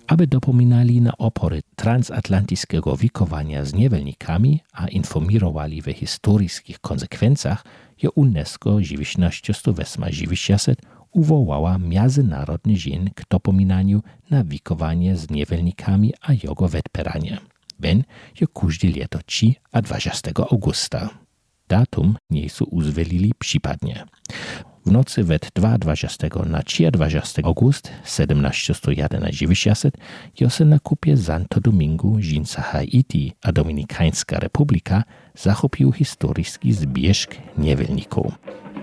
aby dopominali na opory transatlantyckiego wikowania z niewolnikami, a informowali we historycznych konsekwencjach, je UNESCO 1998 uwołała Międzynarodny Dzień k dopominaniu na wikowanie z niewolnikami a jego wetperanie. Ben je każde lato 3 a 20 augusta. Datum nie są uzwolili przypadnie. W nocy wet 22 na 23 august 1791 je se na kupie Santo Domingu żinca Haiti a Dominikańska Republika zachopił historyczny zbieżk niewolników.